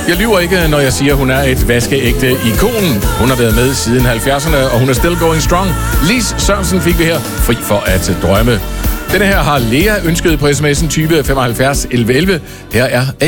Jeg lyver ikke, når jeg siger, at hun er et vaskeægte ikon. Hun har været med siden 70'erne, og hun er still going strong. Lis Sørensen fik vi her, fri for at drømme. Denne her har Lea ønsket på sms'en type 75 11 11. Her er